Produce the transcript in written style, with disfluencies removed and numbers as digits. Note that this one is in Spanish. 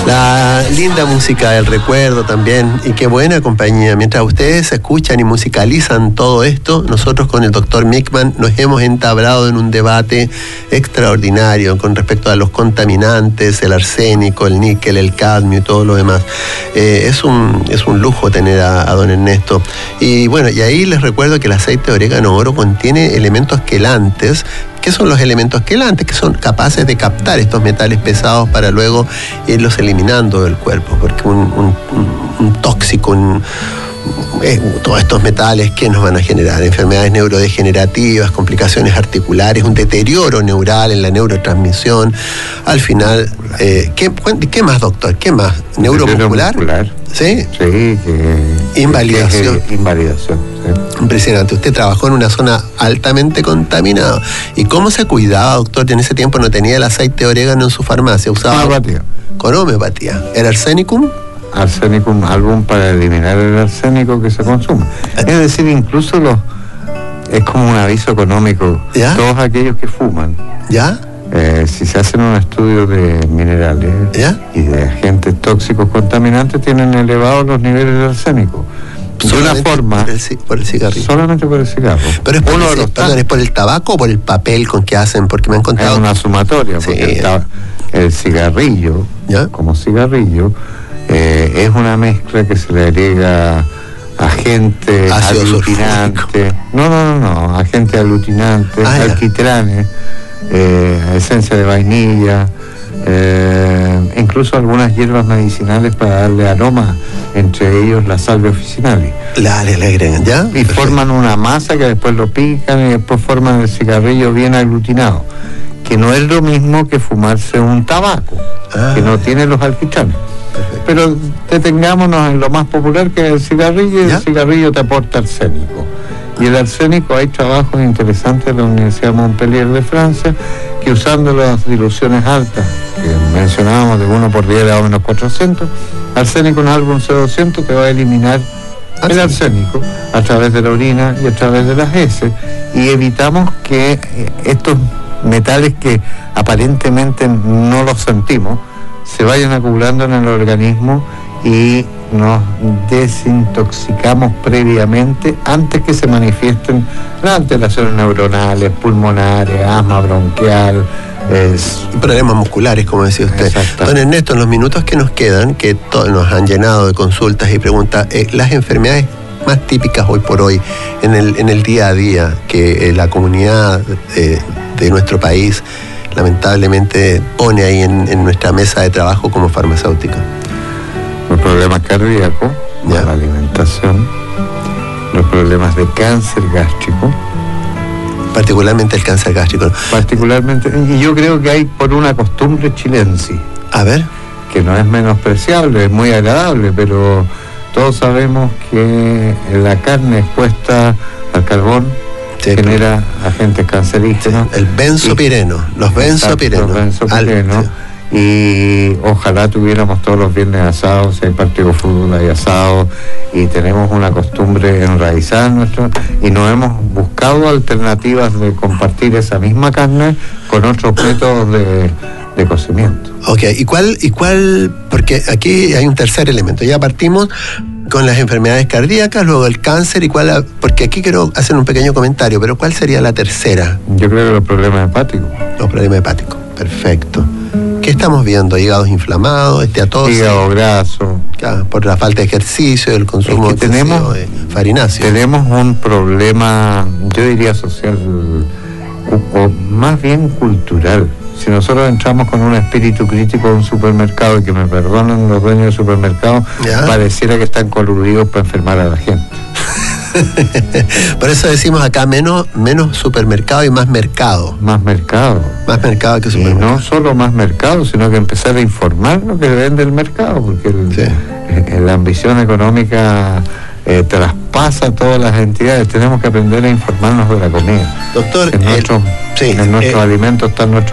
La linda música del recuerdo también, y qué buena compañía. Mientras ustedes escuchan y musicalizan todo esto, nosotros con el doctor Mickman nos hemos entablado en un debate extraordinario con respecto a los contaminantes, el arsénico, el níquel, el cadmio y todo lo demás. Es un lujo tener a don Ernesto. Y bueno, y ahí les recuerdo que el aceite de orégano oro contiene elementos quelantes. ¿Qué son los elementos quelantes? Que son capaces de captar estos metales pesados para luego irlos eliminando del cuerpo, porque un tóxico, todos estos metales que nos van a generar enfermedades neurodegenerativas, complicaciones articulares, un deterioro neural en la neurotransmisión. Al final, ¿qué más, doctor? ¿Qué más? ¿Neuromuscular? ¿Sí? Sí. Invalidación. Invalidación, sí. Impresionante. Usted trabajó en una zona altamente contaminada. ¿Y cómo se cuidaba, doctor? En ese tiempo no tenía el aceite de orégano en su farmacia. Usaba homeopatía. Con homeopatía. ¿Era arsenicum? Arsenicum album para eliminar el arsénico que se consume. Es decir, incluso es como un aviso económico. ¿Ya? Todos aquellos que fuman. ¿Ya? Si se hacen un estudio de minerales, ¿ya?, y de agentes tóxicos contaminantes, tienen elevados los niveles de arsénico. De una forma. Por el cigarrillo. Solamente por el cigarro. Pero ¿es por el tabaco o por el papel con que hacen? Porque me han contado. Es una sumatoria, porque el cigarrillo, ¿ya?, como cigarrillo, es una mezcla que se le agrega agentes aglutinantes. No, agentes aglutinantes, alquitranes, esencia de vainilla, incluso algunas hierbas medicinales para darle aroma, entre ellos la salvia officinalis. Le agregan, ¿ya? Y forman una masa que después lo pican y después forman el cigarrillo bien aglutinado, que no es lo mismo que fumarse un tabaco, que no tiene los alquitranes. Pero detengámonos en lo más popular, que es el cigarrillo, y el cigarrillo te aporta arsénico. Y el arsénico, hay trabajos interesantes de la Universidad de Montpellier de Francia, que usando las diluciones altas, que mencionábamos de 1 por 10 a menos 400, arsénico en álbum C200 te va a eliminar el arsénico a través de la orina y a través de las heces, y evitamos que estos metales que aparentemente no los sentimos se vayan acumulando en el organismo y nos desintoxicamos previamente antes que se manifiesten las alteraciones neuronales, pulmonares, asma bronquial, problemas musculares, como decía usted. Don Ernesto, en los minutos que nos quedan, que nos han llenado de consultas y preguntas, las enfermedades más típicas hoy por hoy en el día a día que la comunidad de nuestro país lamentablemente pone ahí en nuestra mesa de trabajo como farmacéutica. Los problemas cardíacos, la alimentación, los problemas de cáncer gástrico. Particularmente el cáncer gástrico. Particularmente, y yo creo que hay por una costumbre chilensis. A ver. Que no es menospreciable, es muy agradable, pero todos sabemos que la carne expuesta al carbón genera agentes cancerígenos. El benzopireno, los benzopirenos. Y ojalá tuviéramos todos los viernes asados, si hay partido de fútbol hay asado, y tenemos una costumbre enraizada en nuestro, y no hemos buscado alternativas de compartir esa misma carne con otros métodos de cocimiento. Ok, ¿y cuál? Porque aquí hay un tercer elemento. Ya partimos con las enfermedades cardíacas, luego el cáncer, porque aquí quiero hacer un pequeño comentario, pero ¿cuál sería la tercera? Yo creo que los problemas hepáticos. Los problemas hepáticos, perfecto. ¿Qué estamos viendo? Hígados inflamados, esteatosis. Hígado graso. Claro, por la falta de ejercicio, el consumo de farináceos. Tenemos un problema, yo diría social, o más bien cultural. Si nosotros entramos con un espíritu crítico a un supermercado, y que me perdonen los dueños del supermercado, pareciera que están coludidos para enfermar a la gente. Por eso decimos acá menos supermercado y más mercado. Más mercado. Más mercado que supermercado. Y no solo más mercado, sino que empezar a informar lo que vende el mercado, porque la ambición económica traspasa todas las entidades. Tenemos que aprender a informarnos de la comida. Doctor, en nuestros alimentos están nuestros